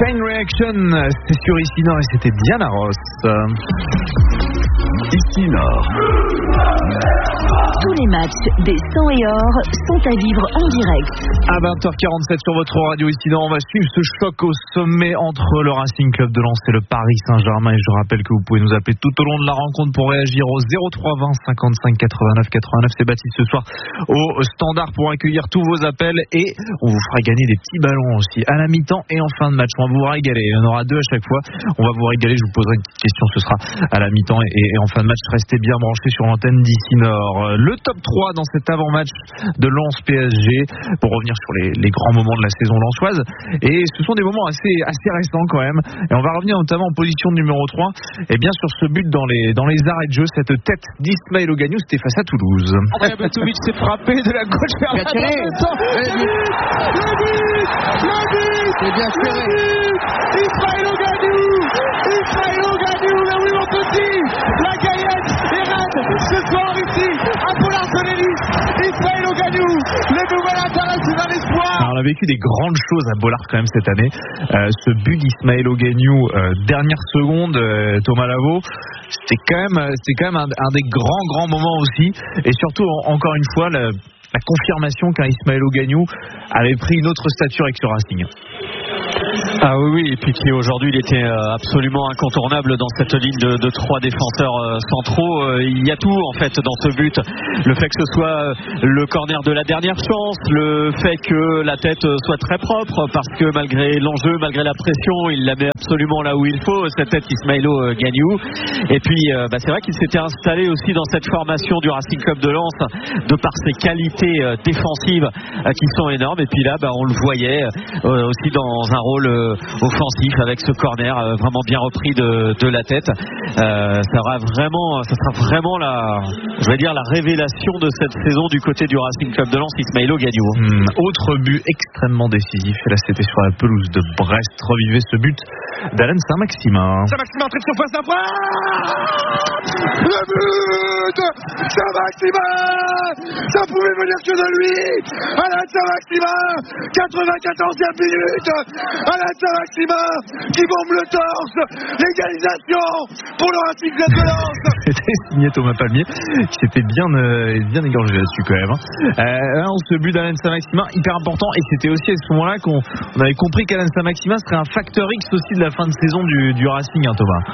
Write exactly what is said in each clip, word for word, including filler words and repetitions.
Chain Reaction, c'est sur Ici Nord et c'était Diana Ross. Ici Nord. Tous les matchs des cent et or sont à vivre en direct. À vingt heures quarante-sept sur votre radio Ici Nord, on va suivre ce choc au sommet entre le Racing Club de Lens et le Paris Saint-Germain. Et je rappelle que vous pouvez nous appeler tout au long de la rencontre pour réagir au zéro trois vingt cinquante-cinq quatre-vingt-neuf quatre-vingt-neuf. C'est Baptiste ce soir au standard pour accueillir tous vos appels et on vous fera gagner des petits ballons aussi à la mi-temps et en fin de match. On va vous régaler. Il y en aura deux à chaque fois. On va vous régaler. Je vous poserai une petite question. Ce sera à la mi-temps et, et en fin de match. Restez bien branchés sur l'antenne d'Ici Nord. Le top trois dans cet avant-match de Lens P S G pour revenir sur les, les grands moments de la saison lensoise. Et ce sont des moments assez, assez récents quand même. Et on va revenir notamment en position numéro trois. Et bien sur ce but dans les, dans les arrêts de jeu, cette tête d'Ismaël Ogagnou, c'était face à Toulouse. André Batovic s'est frappé de la gauche vers la droite. Le but, le but, le but, c'est bien serré. Ismaël Ogagnou, Ismaël Ogagnou, mais oui mon petit, la gaillette est raide ce soir ici à Bollard-Saint-Denis. Ismaël Ogagnou, le nouvel international espoir. Alors, on a vécu des grandes choses à Bollard quand même cette année. Euh, ce but d'Ismaël Ogagnou, euh, dernière seconde, euh, Thomas Lavaux, c'était quand même, c'était quand même un, un des grands grands moments aussi. Et surtout, en, encore une fois, la, la confirmation qu'un Ismaël Ogagnou avait pris une autre stature avec ce Racing. Ah oui, oui, et puis qui aujourd'hui il était absolument incontournable dans cette ligne de, de trois défenseurs centraux. Il y a tout en fait dans ce but. Le fait que ce soit le corner de la dernière chance, le fait que la tête soit très propre, parce que malgré l'enjeu, malgré la pression, il la met absolument là où il faut, cette tête Ismaël Gagnou. Et puis bah, c'est vrai qu'il s'était installé aussi dans cette formation du Racing Club de Lens de par ses qualités défensives qui sont énormes. Et puis là bah, on le voyait aussi dans un rôle offensif avec ce corner euh, vraiment bien repris de, de la tête. Euh, ça sera vraiment, ça sera vraiment la, je vais dire la révélation de cette saison du côté du Racing Club de Lens, Ismaël Ogagnou. Mmh, autre but extrêmement décisif. Et là, c'était sur la pelouse de Brest. Revivez ce but d'Alain Saint-Maximin. Saint-Maximin entrée de surface d'un point. Le but Saint-Maximin. Ça pouvait venir que de lui. Alain Saint-Maximin, quatre-vingt-quatorzième minute. Alain Saint-Maximin qui bombe le torse. L'égalisation pour le Racing Club de Lens. C'était signé Thomas Palmier qui s'était bien, euh, bien égorgé là-dessus quand même. Hein. Euh, ce but d'Alain Saint-Maximin hyper important et c'était aussi à ce moment-là qu'on on avait compris qu'Alain Saint-Maximin serait un facteur X aussi de la fin de saison du, du Racing, hein, Thomas.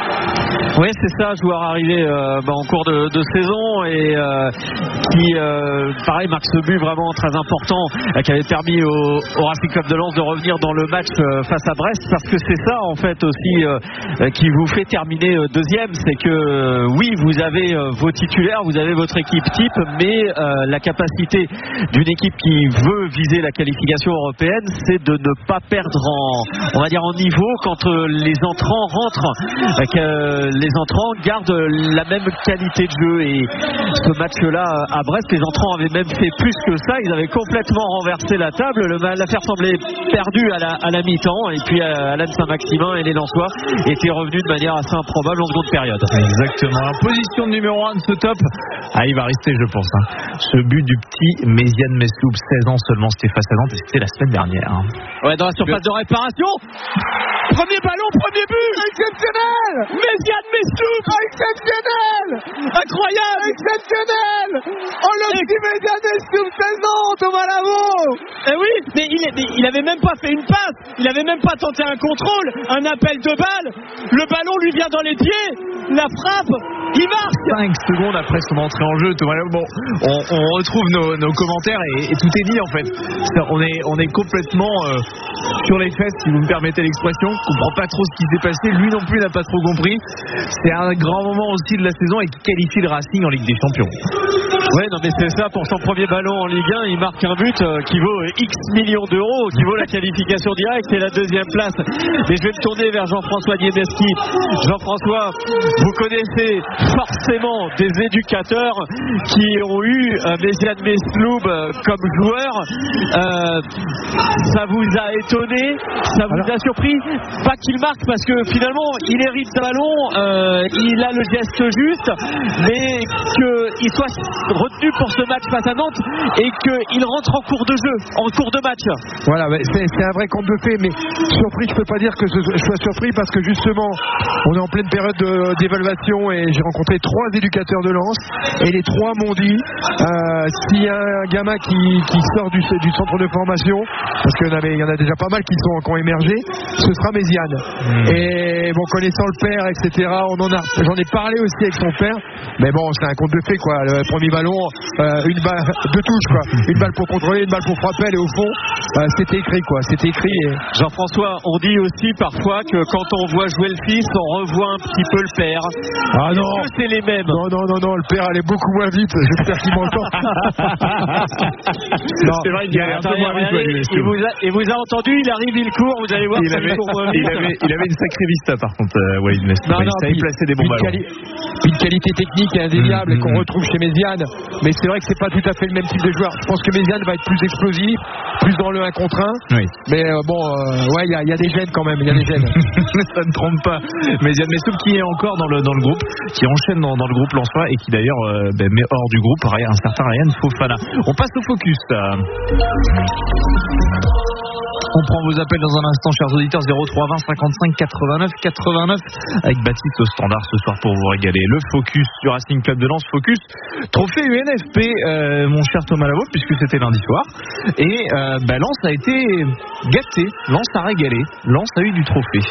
Oui, c'est ça, joueur arrivé euh, bah, en cours de, de saison et euh, qui, euh, pareil, marque ce but vraiment très important euh, qui avait permis au, au Racing Club de Lens de revenir dans le match euh, face à Brest, parce que c'est ça en fait aussi euh, qui vous fait terminer euh, deuxième, c'est que euh, oui, vous avez euh, vos titulaires, vous avez votre équipe type, mais euh, la capacité d'une équipe qui veut viser la qualification européenne, c'est de ne pas perdre en, on va dire en niveau quand euh, les entrants rentrent, euh, que les entrants gardent la même qualité de jeu. Et ce match-là à Brest, les entrants avaient même fait plus que ça, ils avaient complètement renversé la table, le, l'affaire semblait perdue à la, à la mi-temps, et puis euh, Alain Saint-Maximin et les Lensois étaient revenus de manière assez improbable en seconde période. Exactement, la position numéro un de ce top, ah, il va rester je pense, hein. Ce but du petit Méziane Mesloub, seize ans seulement, c'était face à Nantes et c'était la semaine dernière, hein. Ouais, dans la surface de réparation, premier ballon, premier but, exceptionnel. Méziane Mesloub, exceptionnel, incroyable, exceptionnel. Oh le petit Méziane Mesloub, seize ans, Thomas Lavaux. Eh oui, mais il, est, mais il avait même pas fait une passe, il avait même pas tenté un contrôle, un appel de balle, le ballon lui vient dans les pieds, la frappe, il marque. cinq secondes après son entrée en jeu, Thomas Lavaux. Bon, on, on retrouve nos, nos commentaires et, et tout est dit en fait. On est, on est complètement euh, sur les fesses, si vous me permettez l'expression. On comprend pas trop ce qui s'est passé, lui non plus n'a pas trop compris. C'est un grand moment aussi de la saison et qui qualifie le Racing en Ligue des Champions. Ouais, non mais c'est ça, pour son premier ballon en Ligue un, il marque un but euh, qui vaut X millions d'euros, qui vaut la qualification directe et la deuxième place. Et je vais me tourner vers Jean-François Niedeschi. Jean-François, vous connaissez forcément des éducateurs qui ont eu euh, Méziane Mesloub euh, comme joueur. Euh, ça vous a étonné? Ça vous a surpris? Pas qu'il marque parce que finalement il hérite d'un ballon, euh, il a le geste juste, mais qu'il soit retenu pour ce match face à Nantes et qu'il rentre en cours de jeu, en cours de match. Voilà, c'est, c'est un vrai conte de fées, mais surpris, je peux pas dire que je sois surpris parce que justement, on est en pleine période de, d'évaluation et j'ai rencontré trois éducateurs de Lens et les trois m'ont dit euh, s'il y a un gamin qui, qui sort du, du centre de formation, parce qu'il y en avait, il y en a déjà pas mal qui sont qui ont émergé, ce sera Méziane. Mmh. Et bon, connaissant le père, et cetera, on en a, j'en ai parlé aussi avec son père, mais bon, c'est un conte de fées quoi. Le premier ballon, euh, une balle, deux touches quoi, une balle pour contrôler, une balle pour frapper, et au fond, euh, c'était écrit quoi, c'était écrit. Et... Jean-François, on dit aussi parfois que quand on voit jouer le fils, on revoit un petit peu le père. Ah non, est-ce que c'est les mêmes? Non, non, non, non, le père allait beaucoup moins vite. J'espère qu'il m'entend. Non, c'est vrai qu'il allait un peu moins vite. Il vous, a, il vous a entendu, il arrive, il court, vous allez voir. Il, avait, court, il, avait, il avait une sacrée vista par contre, euh, Walid Messi. Non, il non, savait placer des bons ballons. Quali- une qualité technique indéniable mmh, qu'on mmh. retrouve chez Méziane. Mais c'est vrai que c'est pas tout à fait le même type de joueur. Je pense que Méziane va être plus explosif, plus dans le un contre un. Oui. Mais euh, bon, euh, ouais, il y, y a des gènes quand même. Il y a des gènes. Ça ne trompe pas. Méziane Messoub qui est encore dans le, dans le groupe, qui enchaîne dans, dans le groupe lensois et qui d'ailleurs euh, ben, met hors du groupe un certain Ryan Fofana. On passe au focus. On prend vos appels dans un instant, chers auditeurs. Zéro trois vingt cinquante-cinq quatre-vingt-neuf quatre-vingt-neuf avec Baptiste au standard ce soir pour vous régaler. Le focus du Racing Club de Lens, focus trophée U N F P, euh, mon cher Thomas Lavaux, puisque c'était lundi soir. Et euh, bah, Lens a été gâté, Lens a régalé, Lens a eu du trophée.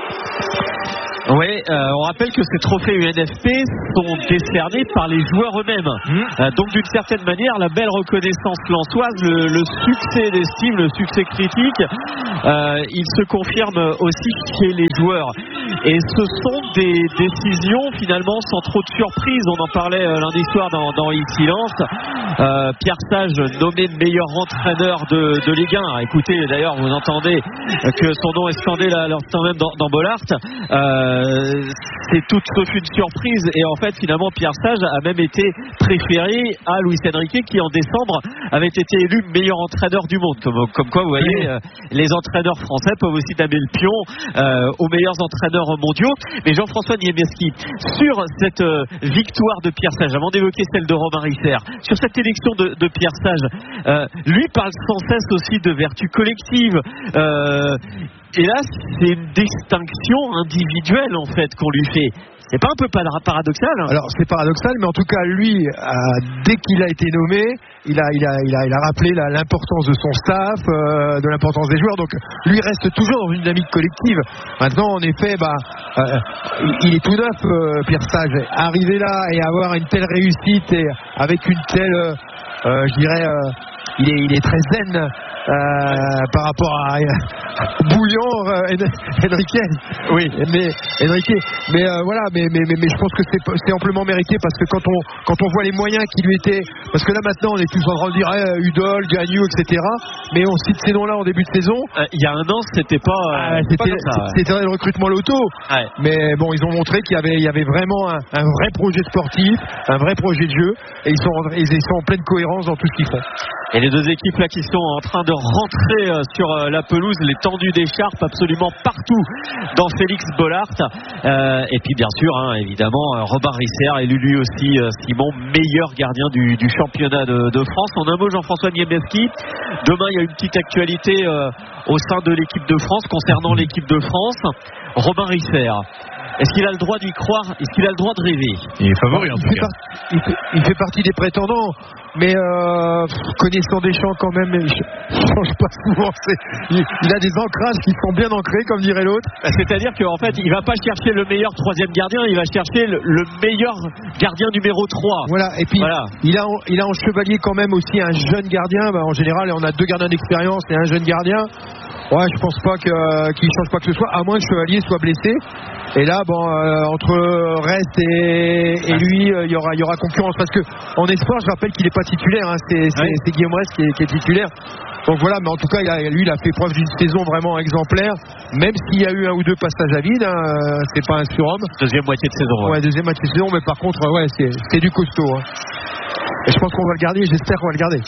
Oui, euh, on rappelle que ces trophées U N F P sont décernés par les joueurs eux-mêmes. Mmh. Euh, donc d'une certaine manière, la belle reconnaissance lensoise, le, le succès d'estime, le succès critique, euh, il se confirme aussi chez les joueurs. Et ce sont des décisions finalement sans trop de surprise. On en parlait euh, lundi soir dans, dans Ici Lens. Euh, Pierre Sage nommé meilleur entraîneur de, de Ligue un. Écoutez, d'ailleurs, vous entendez que son nom est scandé là, l'instant même dans, dans Bollaert. Euh, c'est toute sauf une surprise et en fait finalement Pierre Sage a même été préféré à Luis Enrique qui en décembre avait été élu meilleur entraîneur du monde, comme, comme quoi vous voyez euh, les entraîneurs français peuvent aussi damer le pion euh, aux meilleurs entraîneurs mondiaux. Mais Jean-François Niemiecki, sur cette euh, victoire de Pierre Sage, avant d'évoquer celle de Romain Risser, sur cette élection de, de Pierre Sage, euh, lui parle sans cesse aussi de vertu collective. euh, Et là, c'est une distinction individuelle en fait qu'on lui fait. C'est pas un peu paradoxal hein? Alors c'est paradoxal, mais en tout cas lui, euh, dès qu'il a été nommé, il a, il a, il a, il a rappelé la, l'importance de son staff, euh, de l'importance des joueurs. Donc lui reste toujours dans une dynamique collective. Maintenant, en effet, bah, euh, il est tout neuf, euh, Pierre Sage. Arriver là et avoir une telle réussite et avec une telle, euh, je dirais, euh, il est, il est très zen. Euh, par rapport à euh, Bouillon, euh, Enrique. Oui. Mais Enrique. Mais euh, voilà. Mais, mais, mais, mais je pense que c'est, c'est amplement mérité parce que quand on quand on voit les moyens qui lui étaient, parce que là maintenant on est tous en train de dire eh, Udol, Gagnou, et cetera. Mais on cite ces noms-là en début de saison. Euh, il y a un an, c'était pas. Euh, ah, c'était, pas ça, ouais. c'était le recrutement loto. Ouais. Mais bon, ils ont montré qu'il y avait il y avait vraiment un, un vrai projet sportif, un vrai projet de jeu, et ils sont ils sont en pleine cohérence dans tout ce qu'ils font. Et les deux équipes là qui sont en train de rentrer euh, sur euh, la pelouse, l'étendue d'écharpe absolument partout dans Félix Bollaert. Euh, et puis bien sûr, hein, évidemment, euh, Robin Risser élu lui aussi, euh, Simon, meilleur gardien du, du championnat de, de France. En un mot, Jean-François Niemiecki, demain il y a une petite actualité euh, au sein de l'équipe de France concernant l'équipe de France. Robin Risser. Est-ce qu'il a le droit d'y croire? Est-ce qu'il a le droit de rêver? Il est favori en tout cas. Part, il, fait, il fait partie des prétendants, mais euh, connaissant Deschamps quand même, il ne change pas souvent. Il, il a des ancrages qui sont bien ancrés, comme dirait l'autre. C'est-à-dire qu'en fait, il ne va pas chercher le meilleur troisième gardien, il va chercher le, le meilleur gardien numéro trois. Voilà, et puis voilà. Il, a, il a en chevalier quand même aussi un jeune gardien. Bah, en général, on a deux gardiens d'expérience et un jeune gardien. Ouais, je pense pas que, euh, qu'il change pas que ce soit, à moins que Chevalier soit blessé. Et là, bon, euh, entre Rest et, et lui, il euh, y aura, il y aura concurrence. Parce que en espoir, je rappelle qu'il n'est pas titulaire. Hein, c'est, c'est, ouais. c'est Guillaume Rest qui est, qui est titulaire. Donc voilà, mais en tout cas, il a, lui, il a fait preuve d'une saison vraiment exemplaire. Même s'il y a eu un ou deux passages à vide, hein, c'est pas un surhomme. Deuxième moitié de saison. Ouais, ouais deuxième moitié de saison, mais par contre, ouais, c'est, c'est du costaud. Hein. Et je pense qu'on va le garder. J'espère qu'on va le garder.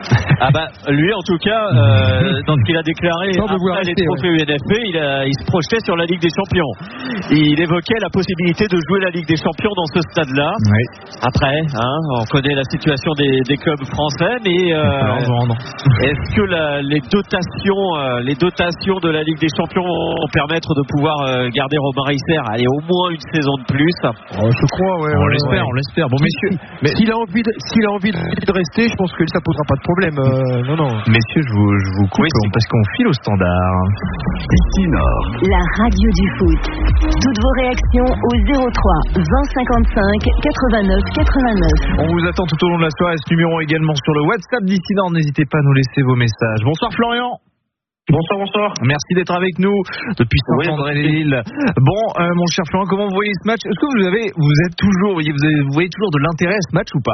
Ah bah lui en tout cas euh, dans ce qu'il a déclaré après les trophées ouais. U N F P, il, a, il se projetait sur la Ligue des Champions. Il évoquait la possibilité de jouer la Ligue des Champions dans ce stade-là. Oui. Après, hein, on connaît la situation des, des clubs français, mais euh, est-ce que la, les dotations, euh, les dotations de la Ligue des Champions vont permettre de pouvoir euh, garder Romain Risser, aller au moins une saison de plus? Oh, je crois, ouais. On ouais, l'espère, ouais. on l'espère. Bon messieurs, mais s'il a envie, de, s'il a envie de rester, je pense que ça posera pas de problème. Euh, non, non. Messieurs, je vous, je vous coupe oui, parce qu'on file au standard. Ici Nord, la radio du foot. Toutes vos réactions au zéro trois vingt cinquante-cinq quatre-vingt-neuf quatre-vingt-neuf. On vous attend tout au long de la soirée. Ce numéro également sur le WhatsApp d'Ici Nord. N'hésitez pas à nous laisser vos messages. Bonsoir Florian. Bonsoir, bonsoir. Merci d'être avec nous depuis Saint-André-les-Îles. Oui, bon, euh, mon cher Florian, comment vous voyez ce match? Est-ce que vous avez, vous êtes toujours, vous, avez, vous voyez toujours de l'intérêt à ce match ou pas?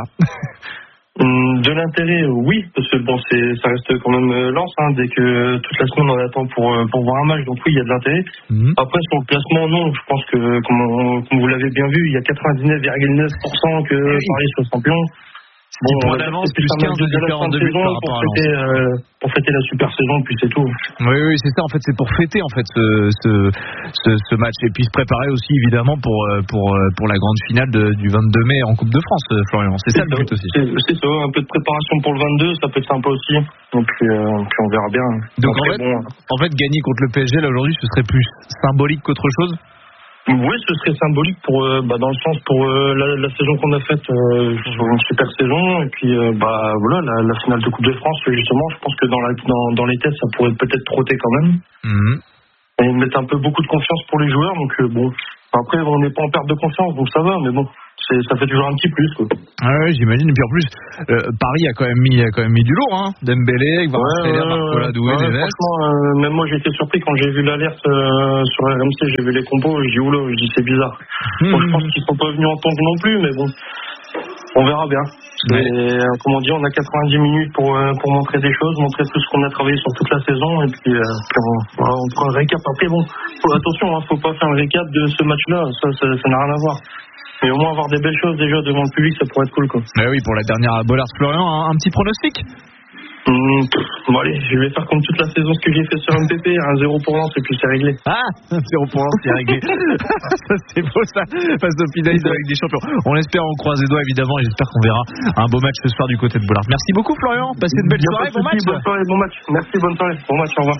De l'intérêt, oui, parce que bon, c'est, ça reste quand même lance, hein, dès que toute la semaine on attend pour pour voir un match, donc oui, il y a de l'intérêt. Mmh. Après sur le classement, non, je pense que comme, on, comme vous l'avez bien vu, il y a quatre-vingt-dix-neuf virgule neuf pour cent que oui. Paris soit champion. Bon, on avance plus quinze de différence de buts par rapport pour fêter, euh, pour fêter la super saison, puis c'est tout. Oui, oui, c'est ça. En fait, c'est pour fêter en fait ce, ce, ce, ce match et puis se préparer aussi évidemment pour pour pour la grande finale de, du vingt-deux mai en Coupe de France, Florian. C'est, c'est ça, ça le but aussi. C'est, c'est ça. Un peu de préparation pour le vingt-deux, ça peut être sympa aussi. Donc puis, euh, puis on verra bien. Donc en fait, bon, en fait, gagner contre le P S G là aujourd'hui, ce serait plus symbolique qu'autre chose. Oui, ce serait symbolique pour, euh, bah, dans le sens pour euh, la, la saison qu'on a faite, euh, une super saison, et puis euh, bah voilà la, la finale de Coupe de France justement. Je pense que dans, la, dans, dans les têtes, ça pourrait peut-être trotter quand même. Mmh. Et mettre un peu beaucoup de confiance pour les joueurs. Donc euh, bon, après on n'est pas en perte de confiance, donc ça va, mais bon. C'est, ça fait toujours un petit plus quoi. Ah ouais, j'imagine. Et puis en plus, euh, Paris a quand même mis, a quand même mis du lourd, hein. Dembélé, Kvaratskhelia, ouais, Barcola, Doué, ouais, Neves. Franchement, euh, même moi j'ai été surpris quand j'ai vu l'alerte euh, sur R M C, j'ai vu les compos, je dis oula, je dis c'est bizarre. Mmh. Bon, je pense qu'ils sont pas venus en tongue non plus, mais bon, on verra bien. Ouais. Et, euh, comme on dit, on a quatre-vingt-dix minutes pour euh, pour montrer des choses, montrer tout ce qu'on a travaillé sur toute la saison, et puis, euh, puis on, voilà, on prend un récap. Après bon, faut, attention, hein, faut pas faire un récap de ce match-là, ça, ça, ça n'a rien à voir. Mais au moins avoir des belles choses déjà devant le public, ça pourrait être cool quoi. Mais oui, pour la dernière à Bollard Florian, un, un petit pronostic. Mmh, bon allez, je vais faire comme toute la saison ce que j'ai fait sur M P P, un zéro pour Lens et puis c'est réglé. Ah, un zéro pour Lens, c'est réglé. Ça c'est beau ça, face au finaliste avec des champions. On l'espère, on croise les doigts évidemment et j'espère qu'on verra un beau match ce soir du côté de Bollard. Merci beaucoup Florian, passez une belle Bien soirée, bon match. Bonne soirée, bon match. Merci, bonne soirée, bon match, au revoir.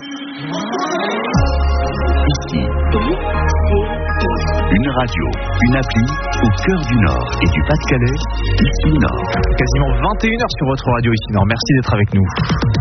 Une radio, une appli, au cœur du Nord et du Pas-de-Calais, Ici Nord. Quasiment vingt et une heures sur votre radio Ici Nord. Merci d'être avec nous.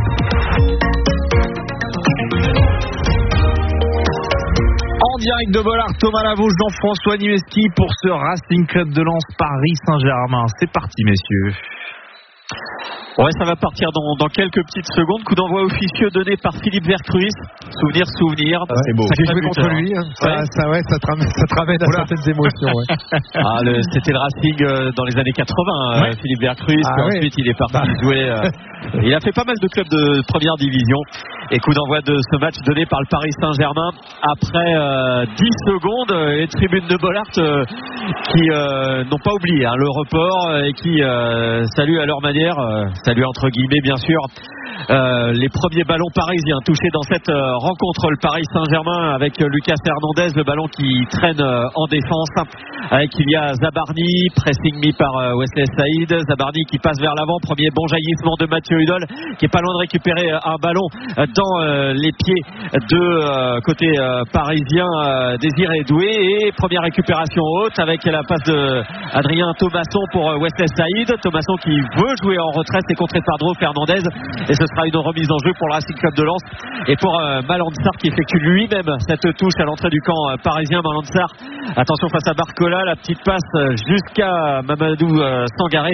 En direct de Bollard, Thomas Lavaux, Jean-François Nimeski pour ce Racing Club de Lens Paris Saint-Germain. C'est parti messieurs. Ouais, ça va partir dans, dans quelques petites secondes. Coup d'envoi officieux donné par Philippe Vercruis. Souvenir, souvenir. Ah, c'est beau. J'ai joué contre lui. Hein. Ça, ouais. ça, ouais, ça, te ramène, ça te ramène à certaines émotions. Ouais. Ah, le, c'était le Racing euh, dans les années quatre-vingts. Ouais. Euh, Philippe Vercruis. Ah, ouais. Ensuite, il est parti bah. jouer. Euh, il a fait pas mal de clubs de première division. Et coup d'envoi de ce match donné par le Paris Saint-Germain après euh, dix secondes. Les tribunes de Bollard euh, qui euh, n'ont pas oublié hein, le report et qui euh, saluent à leur manière. Euh, saluent entre guillemets bien sûr euh, les premiers ballons parisiens touchés dans cette euh, rencontre. Le Paris Saint-Germain avec euh, Lucas Hernandez, le ballon qui traîne euh, en défense avec il y a Zabarni, pressing mis par euh, Wesley Saïd. Zabarni qui passe vers l'avant, premier bon jaillissement de Mathieu Hudol qui est pas loin de récupérer euh, un ballon euh, dans euh, les pieds de euh, côté euh, parisien euh, Désiré Doué et première récupération haute avec la passe de Adrien Thomasson pour euh, Wesley Saïd. Thomasson qui veut jouer en retrait, c'est contré par Dro Fernandez et ce sera une remise en jeu pour le Racing Club de Lens et pour euh, Malansar qui effectue lui-même cette touche à l'entrée du camp euh, parisien. Malansar, attention face à Barcola, la petite passe jusqu'à Mamadou euh, Sangaré.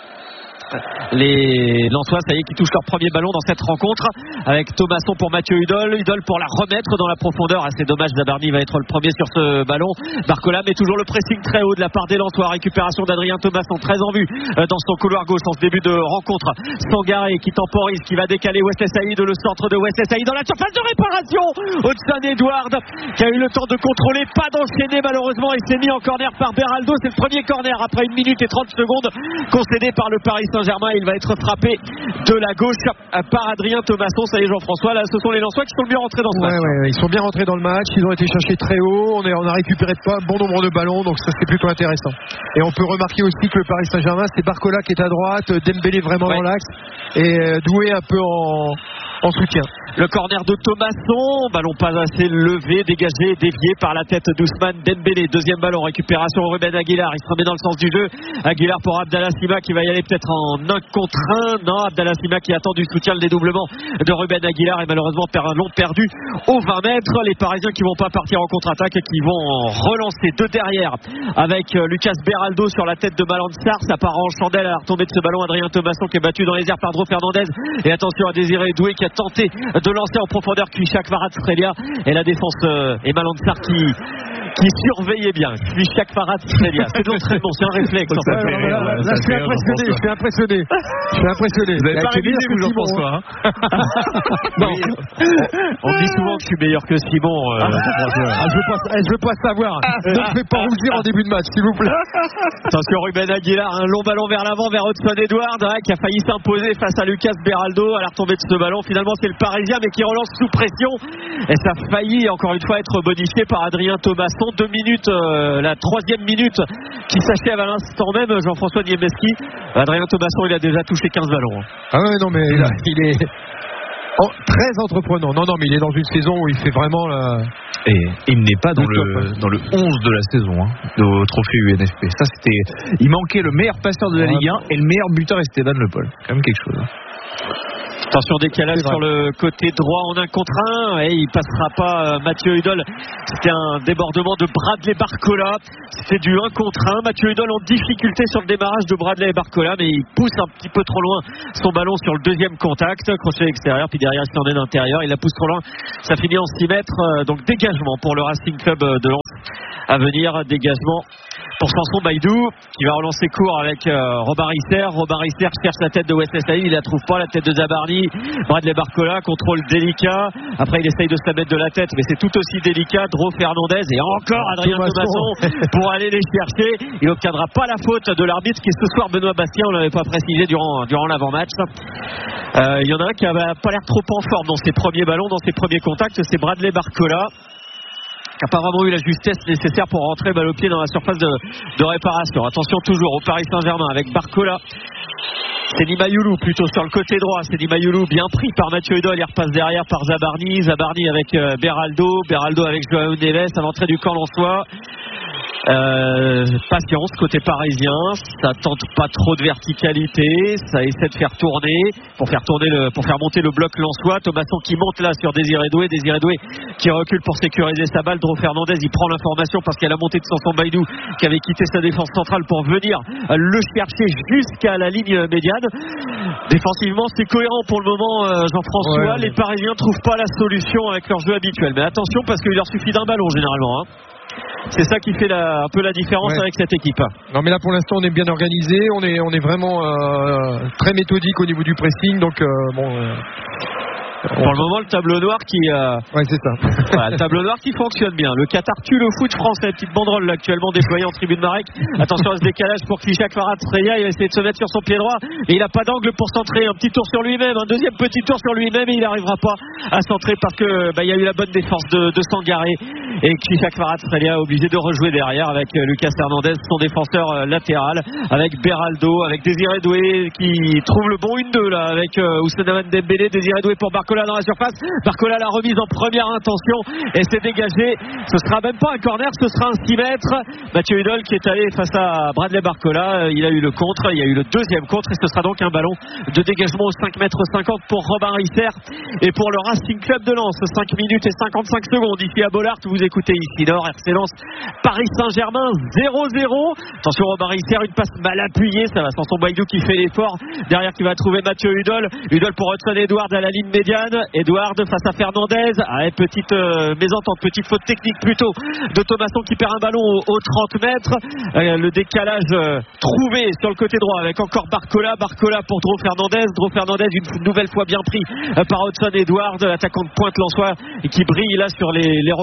Les Lensois, ça y est, qui touchent leur premier ballon dans cette rencontre avec Thomasson pour Mathieu Hudol, Hudol pour la remettre dans la profondeur. Ah, c'est dommage, Zabarni va être le premier sur ce ballon. Barcola met toujours le pressing très haut de la part des Lensois. Récupération d'Adrien Thomasson, très en vue dans son couloir gauche en ce début de rencontre. Sangaré qui temporise, qui va décaler Wesley Saïd, le centre de Wesley Saïd dans la surface de réparation. Hudson Edward qui a eu le temps de contrôler, pas d'enchaîner malheureusement, et s'est mis en corner par Beraldo. C'est le premier corner après une minute et trente secondes concédé par le Paris Saint-Germain. Saint-Germain. Il va être frappé de la gauche par Adrien Thomasson. Ça y est, Jean-François, là ce sont les Lensois qui sont bien rentrés dans ce ouais, match. Ouais, ouais, ils sont bien rentrés dans le match, ils ont été cherchés très haut, on, est, on a récupéré pas bon nombre de ballons, donc ça c'est plutôt intéressant. Et on peut remarquer aussi que le Paris Saint-Germain, c'est Barcola qui est à droite, Dembélé vraiment ouais. dans l'axe, et Doué un peu en, en soutien. Le corner de Thomasson, ballon pas assez levé, dégagé, dévié par la tête d'Ousmane Dembélé. Deuxième ballon, récupération Ruben Aguilar, il se remet dans le sens du jeu. Aguilar pour Abdallah Sima qui va y aller peut-être en un contre un. Non, Abdallah Sima qui attend du soutien, le dédoublement de Ruben Aguilar et malheureusement perd un long perdu aux vingt mètres. Les Parisiens qui vont pas partir en contre-attaque et qui vont relancer de derrière avec Lucas Beraldo sur la tête de Malang Sarr. Ça part en chandelle à la retombée de ce ballon. Adrien Thomasson qui est battu dans les airs par Dro Fernandez. Et attention à Désiré Doué qui a tenté de lancer en profondeur Kvichak Kvaratskhelia et la défense euh, et Malang Sarr qui qui surveillait bien Kvichak Kvaratskhelia. C'est de l'entraînement, c'est un réflexe. Ouais, ouais, ouais, là, là, je suis impressionné, je suis impressionné. Je suis impressionné. Vous n'avez pas révisé, vous, Jean-François, hein? Non. On dit souvent que je suis meilleur que Simon. Euh, ah, je veux pas, je veux pas savoir. Ne me fais pas rougir en début de match, s'il vous plaît. Attention, Ruben Aguilar, un long ballon vers l'avant vers Hudson Edouard hein, qui a failli s'imposer face à Lucas Beraldo à la retombée de ce ballon. Finalement, c'est le Parisien, mais qui relance sous pression. Et ça a failli, encore une fois, être bonifié par Adrien Thomasson. Deux minutes, euh, la troisième minute qui s'achève à l'instant même. Jean-François Niemski. Adrien Thomasson, il a déjà touché quinze ballons. Ah ouais, non, mais là, il est oh, très entreprenant. Non, non, mais il est dans une saison où il fait vraiment la... Et il n'est pas dans le, dans le onze de la saison hein, au trophée U N F P. Ça, c'était... Il manquait le meilleur passeur de la Ligue un et le meilleur buteur Esteban Le Paul. Quand même quelque chose. Hein. Attention, décalage sur le côté droit en un contre un et il passera pas euh, Mathieu Hudol. C'était un débordement de Bradley Barcola. C'était du un contre un. Mathieu Hudol en difficulté sur le démarrage de Bradley Barcola, mais il pousse un petit peu trop loin son ballon sur le deuxième contact. Crochet extérieur, puis derrière il s'en est d'intérieur. Il la pousse trop loin. Ça finit en six mètres. Euh, donc dégagement pour le Racing Club de Lens à venir. Dégagement pour Samson Baïdou qui va relancer court avec euh, Robin Risser. Robin Risser cherche la tête de Wesley Saïd, il la trouve pas, la tête de Zabarni. Bradley Barcola, contrôle délicat. Après il essaye de se la mettre de la tête, mais c'est tout aussi délicat. Dro Fernandez et encore Adrien Thomasson pour aller les chercher. Il n'obtiendra pas la faute de l'arbitre qui est ce soir Benoît Bastien, on l'avait pas précisé durant, durant l'avant-match. Euh, il y en a un qui n'avait pas l'air trop en forme dans ses premiers ballons, dans ses premiers contacts, c'est Bradley Barcola, qui n'a pas vraiment eu la justesse nécessaire pour rentrer balle au pied dans la surface de, de réparation. Attention toujours au Paris Saint-Germain avec Barcola. C'est Nimayoulou plutôt sur le côté droit. C'est Nimayoulou bien pris par Mathieu Hudol. Il repasse derrière par Zabarni. Zabarni avec euh, Beraldo. Beraldo avec Joao Neves à l'entrée du camp lensois. Euh, patience côté parisien, ça tente pas trop de verticalité, ça essaie de faire tourner pour faire tourner le, pour faire monter le bloc lensois. Thomasson qui monte là sur Désiré Doué, Désiré Doué qui recule pour sécuriser sa balle. Dro Fernandez il prend l'information parce qu'il y a la montée de Samson Baïdou qui avait quitté sa défense centrale pour venir le chercher jusqu'à la ligne médiane. Défensivement c'est cohérent pour le moment euh, Jean-François, ouais, les Parisiens trouvent pas la solution avec leur jeu habituel, mais attention parce qu'il leur suffit d'un ballon généralement hein. C'est ça qui fait la, un peu la différence ouais. avec cette équipe. Non mais là pour l'instant on est bien organisé, on est, on est vraiment euh, très méthodique au niveau du pressing, donc euh, bon... Euh... Pour le moment, le tableau noir qui, euh... ouais, c'est ça. Voilà, le tableau noir qui fonctionne bien. Le Qatar tue le foot français. Petite banderole là, actuellement déployée en tribune Marek. Attention à ce décalage pour Kvichak Kvaratskhelia. Il va essayer de se mettre sur son pied droit et il n'a pas d'angle pour centrer. Un petit tour sur lui-même, un deuxième petit tour sur lui-même et il n'arrivera pas à centrer parce que bah, il y a eu la bonne défense de, de Sangaré et Kvichak Kvaratskhelia obligé de rejouer derrière avec Lucas Hernandez, son défenseur euh, latéral, avec Beraldo, avec Désiré Doué qui trouve le bon un deux là avec euh, Ousmane Dembélé. Désiré Doué pour Barcola dans la surface. Barcola la remise en première intention et c'est dégagé. Ce sera même pas un corner, ce sera un six mètres. Mathieu Hudol qui est allé face à Bradley Barcola, il a eu le contre, il y a eu le deuxième contre et ce sera donc un ballon de dégagement au cinq mètres cinquante pour Robin Risser et pour le Racing Club de Lens. cinq minutes et cinquante-cinq secondes ici à Bollard. Vous écoutez ici Nord, R C Lens, Paris Saint-Germain zéro zéro. Attention Robin Risser, une passe mal appuyée, ça va Samson Baïdou qui fait l'effort derrière qui va trouver Mathieu Hudol. Hudol pour Hudson Edouard à la ligne médiane. Edouard face à Fernandez. Ah, petite euh, mésentente, petite faute technique plutôt de Thomasson qui perd un ballon aux, aux trente mètres. Euh, le décalage euh, trouvé sur le côté droit avec encore Barcola. Barcola pour Dro Fernandez. Dro Fernandez une nouvelle fois bien pris euh, par Hudson Edouard, attaquant de pointe lensois et qui brille là sur les, les replis sur les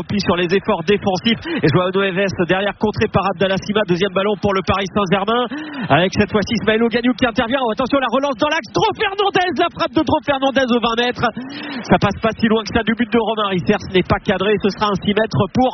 les efforts défensifs. Et Joao Neves derrière, contré par Abdallah Sima. Deuxième ballon pour le Paris Saint-Germain. Avec cette fois-ci Ismaël Ogagnou qui intervient. Oh, attention, la relance dans l'axe. Dro Fernandez, la frappe de Dro Fernandez aux vingt mètres. Ça passe pas si loin que ça du but de Romain Risser. Ce n'est pas cadré. Ce sera un six mètres pour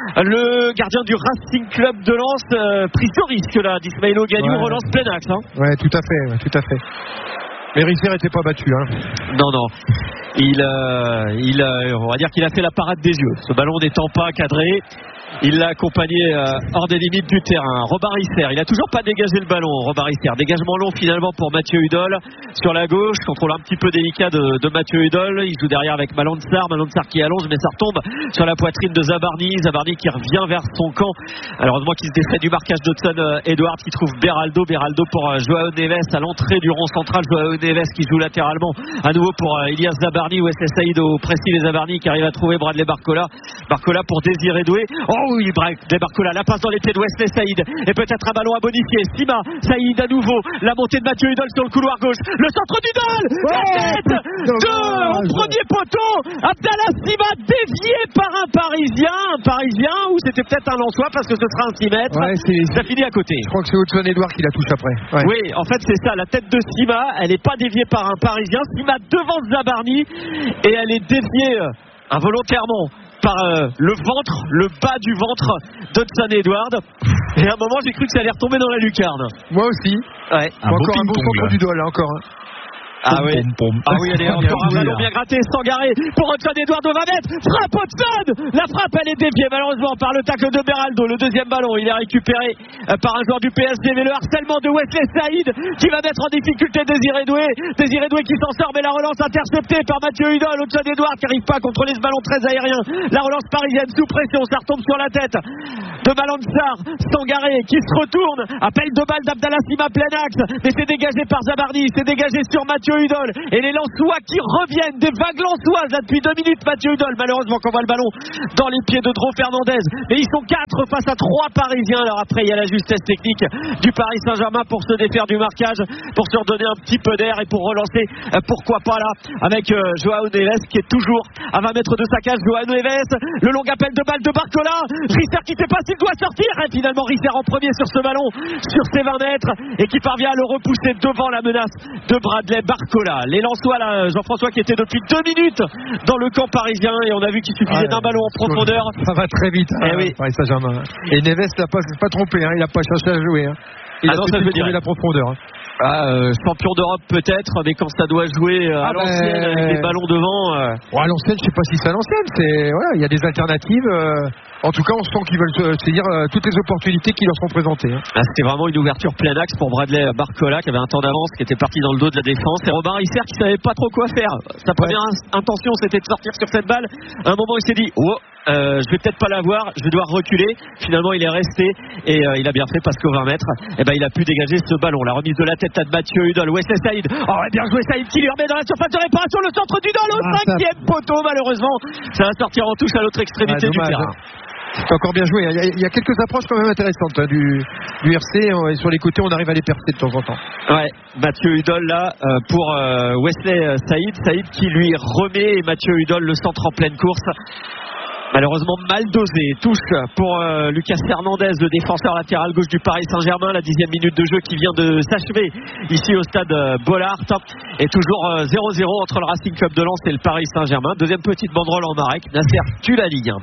le gardien du Racing Club de Lens. Euh, prise de risque là d'Ismaël Ogagnou. Ouais. Relance plein axe. Hein. Ouais, tout à fait, ouais, tout à fait. Mais Risser n'était pas battu. Hein. Non, non. Il, euh, il, euh, on va dire qu'il a fait la parade des yeux. Ce ballon n'étant pas cadré, il l'a accompagné euh, hors des limites du terrain. Robin Risser, il a toujours pas dégagé le ballon. Robin Risser, dégagement long finalement pour Mathieu Hudol sur la gauche. Contrôle un petit peu délicat de, de Mathieu Hudol. Il joue derrière avec Malang Sarr. Malang Sarr qui allonge, mais ça retombe sur la poitrine de Zabarni. Zabarni qui revient vers son camp. Alors heureusement qu'il se défait du marquage d'Hudson euh, Edouard qui trouve Beraldo. Beraldo pour euh, Joao Neves à l'entrée du rond central. Joao Neves qui joue latéralement à nouveau pour euh, Ilias Zabarni. Wesley Saïd au précis les Zabarni qui arrive à trouver Bradley Barcola. Barcola pour Désiré Doué. Oh oui, Bradley Barcola, la passe dans les pieds de Wesley Saïd. Et peut-être un ballon à bonifier. Sima, Saïd à nouveau. La montée de Mathieu Hudol sur le couloir gauche. Le centre d'Hudol. Oh, la tête de au premier poteau. Abdallah Sima dévié par un Parisien. Un Parisien ou c'était peut-être un Lensois parce que ce sera un six mètres. Ouais, ça finit à côté. Je crois que c'est Hudson Edouard qui la touche après. Ouais. Oui, en fait c'est ça. La tête de Sima, elle n'est pas déviée par un Parisien. Sima devant Zabarni et elle est déviée euh, involontairement par euh, le ventre, le bas du ventre d'Hudson Edouard. Et à un moment j'ai cru que ça allait retomber dans la lucarne. Moi aussi. Ouais. Un encore un bon centre du doigt là encore. Hein. Ah oui, ah oui, elle est encore un ballon bien gratté, Sangaré pour Hudson Edouard de vingt mètres. Frappe Hudson. La frappe elle est déviée malheureusement par le tacle de Beraldo. Le deuxième ballon il est récupéré par un joueur du P S G, mais le harcèlement de Wesley Saïd qui va mettre en difficulté Désiré Doué. Désiré Doué qui s'en sort, mais la relance interceptée par Mathieu Hudol. Hudson Edouard qui n'arrive pas à contrôler ce ballon très aérien. La relance parisienne sous pression, ça retombe sur la tête de Malang Sarr. Sangaré qui se retourne, appel de balle d'Abdallah Sima plein axe, mais c'est dégagé par Zabarni, c'est dégagé sur Mathieu Hudol et les Lensois qui reviennent, des vagues lensoises là depuis deux minutes. Mathieu Hudol malheureusement qu'on voit le ballon dans les pieds de Dro Fernandez, mais ils sont quatre face à trois Parisiens. Alors après il y a la justesse technique du Paris Saint-Germain pour se défaire du marquage, pour se redonner un petit peu d'air et pour relancer euh, pourquoi pas là avec euh, Joao Neves qui est toujours à vingt mètres de sa cage. Joao Neves, le long appel de balle de Barcola, Risser qui sait pas s'il doit sortir et finalement Risser en premier sur ce ballon sur ses vingt mètres et qui parvient à le repousser devant la menace de Bradley Barcola. Les Lensois là, Jean-François qui était depuis deux minutes dans le camp parisien et on a vu qu'il suffisait ah, d'un ballon en profondeur. Ça va très vite hein, eh oui. Paris Saint-Germain. Et Neves l'a pas, pas trompé, hein, il n'a pas cherché à jouer. Hein. Il ah a non, ça veut dire la profondeur. Hein. Ah, euh, champion d'Europe peut-être, mais quand ça doit jouer euh, à ah l'ancienne ben... avec des ballons devant. Euh... Ouais, à l'ancienne, je sais pas si c'est à l'ancienne. C'est voilà, il y a des alternatives. Euh... En tout cas, on sent qu'ils veulent saisir euh, toutes les opportunités qui leur sont présentées. Hein. Ah, c'était vraiment une ouverture plein axe pour Bradley Barcola qui avait un temps d'avance, qui était parti dans le dos de la défense. Et Robin Risser qui savait pas trop quoi faire. Sa première ouais. intention, c'était de sortir sur cette balle. À un moment, il s'est dit, oh, euh, je vais peut-être pas l'avoir, je vais devoir reculer. Finalement, il est resté et euh, il a bien fait parce qu'au vingt mètres, eh ben, il a pu dégager ce ballon. La remise de la tête à Mathieu Hudol. Wesley Saïd. Oh, bien joué Saïd qui lui remet dans la surface de réparation le centre du Hudol au ah, cinquième ça... poteau. Malheureusement, ça va sortir en touche à l'autre extrémité ah, du terrain. C'est encore bien joué. Il y, a, il y a quelques approches quand même intéressantes hein, du, du R C. Et sur les côtés, on arrive à les percer de temps en temps. Ouais, Mathieu Hudol là euh, pour euh, Wesley Saïd. Saïd qui lui remet et Mathieu Hudol le centre en pleine course. Malheureusement mal dosé. Touche pour euh, Lucas Hernandez, le défenseur latéral gauche du Paris Saint-Germain. La dixième minute de jeu qui vient de s'achever ici au stade euh, Bollaert. Et toujours euh, zéro zéro entre le Racing Club de Lens et le Paris Saint-Germain. Deuxième petite banderole en Marek. Nasser tue la Ligue.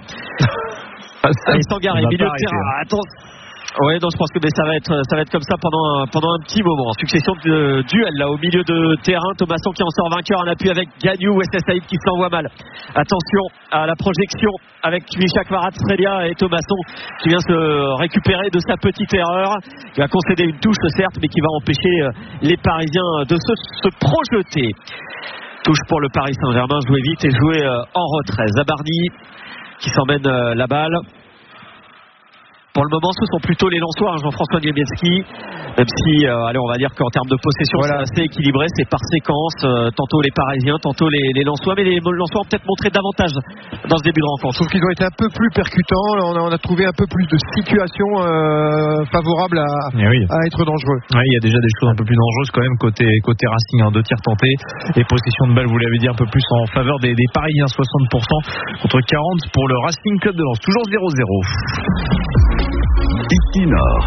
Allez, Sangaré, milieu de terrain. Attends. Oui, non, je pense que mais ça va être ça va être comme ça pendant un, pendant un petit moment. Succession de duels là au milieu de terrain. Thomasson qui en sort vainqueur en appui avec Gagnou. Wesley Saïd qui s'envoie mal. Attention à la projection avec Misha Kvaratskhelia et Thomasson qui vient se récupérer de sa petite erreur. Qui va concéder une touche certes, mais qui va empêcher les Parisiens de se, se projeter. Touche pour le Paris Saint-Germain. Jouer vite et jouer en retrait. Zabarni qui s'emmène la balle. pour le moment, ce sont plutôt les Lensois, hein, Jean-François Niebiesky, même si, euh, allez, on va dire qu'en termes de possession, voilà, c'est assez équilibré, c'est par séquence, euh, tantôt les Parisiens, tantôt les, les Lensois, mais les Lensois ont peut-être montré davantage dans ce début de rencontre. Je trouve qu'ils ont été un peu plus percutants, on a, on a trouvé un peu plus de situations euh, favorables à, oui. à être dangereux. Oui, il y a déjà des choses un peu plus dangereuses quand même côté, côté Racing, hein, deux tirs tentés, et possession de balle, vous l'avez dit, un peu plus en faveur des, des Parisiens, soixante pour cent contre quarante pour le Racing Club de Lens, toujours zéro zéro. Ici Nord.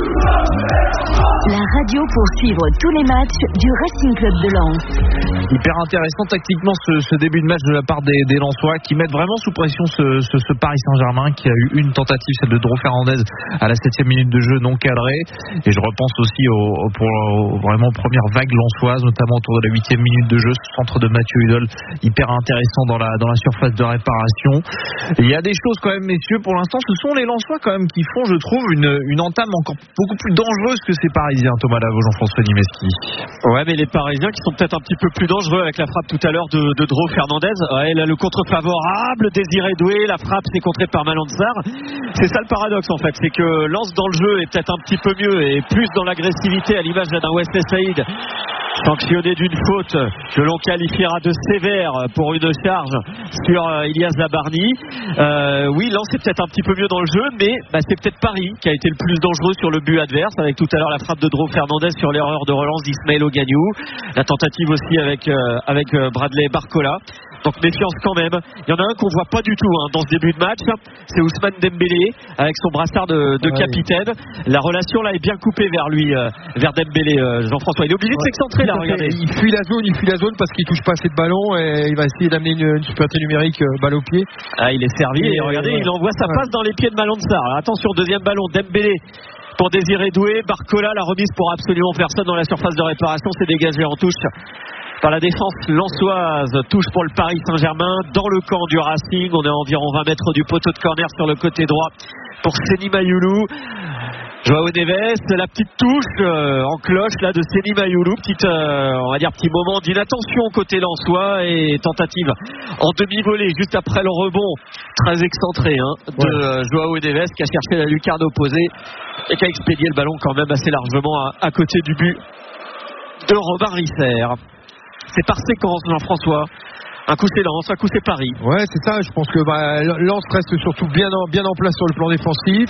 La radio pour suivre tous les matchs du Racing Club de Lens. Hyper intéressant tactiquement ce, ce début de match de la part des, des Lensois qui mettent vraiment sous pression ce, ce, ce Paris Saint-Germain qui a eu une tentative, celle de Dro Fernandez à la septième minute de jeu non cadrée. Et je repense aussi au, au, pour au, vraiment première vague lensoise, notamment autour de la huitième minute de jeu, ce centre de Mathieu Hudol hyper intéressant dans la, dans la surface de réparation. Et il y a des choses quand même, messieurs, pour l'instant ce sont les Lensois quand même qui font, je trouve, une, une entame encore beaucoup plus dangereuse que ces Parisiens. Thomas Lavaux, Jean-François Niemeski. Ouais, mais les Parisiens qui sont peut-être un petit peu plus dangereux avec la frappe tout à l'heure de, de Dro Fernandez. Ouais, là, le contre favorable, Désiré Doué, la frappe c'est contrée par Malansar. C'est ça le paradoxe en fait, c'est que Lens dans le jeu est peut-être un petit peu mieux et plus dans l'agressivité à l'image d'un Wesley Saïd, sanctionné d'une faute que l'on qualifiera de sévère pour une charge sur euh, Ilias Zabarni. Euh, oui, Lens est peut-être un petit peu mieux dans le jeu, mais bah, c'est peut-être Paris qui a été le plus dangereux sur le but adverse, avec tout à l'heure la frappe de Dro Fernandez sur l'erreur de relance d'Ismaël Ogagnou, la tentative aussi avec, euh, avec euh, Bradley Barcola. Donc méfiance quand même. Il y en a un qu'on voit pas du tout hein, dans ce début de match, c'est Ousmane Dembélé avec son brassard de, de ouais, capitaine. La relation là est bien coupée vers lui, euh, vers Dembélé. Euh, Jean-François, il est obligé ouais, de s'excentrer là. Regardez. Il fuit la zone, il fuit la zone parce qu'il touche pas assez de ballon et il va essayer d'amener une, une supériorité numérique euh, balle au pied. Ah, il est servi et, et regardez, ouais. il envoie sa passe ouais. dans les pieds de Malansar. Alors, attention, deuxième ballon, Dembélé pour Désiré Doué, Barcola, la remise pour absolument personne dans la surface de réparation, c'est dégagé en touche par la défense lensoise. Touche pour le Paris Saint-Germain dans le camp du Racing. On est à environ vingt mètres du poteau de corner sur le côté droit pour Seny Mayoulou. Joao Neves, la petite touche euh, en cloche là de Seny Mayoulou, petite, euh, on va dire petit moment d'inattention côté lensois et tentative en demi-volée juste après le rebond très excentré hein, de ouais. euh, Joao Neves qui a cherché la lucarne opposée et qui a expédié le ballon quand même assez largement à, à côté du but de Robin Risser. C'est par séquence, Jean-François. Un coup c'est Lens, un coup c'est Paris. Ouais, c'est ça. Je pense que bah, Lens reste surtout bien en, bien en place sur le plan défensif.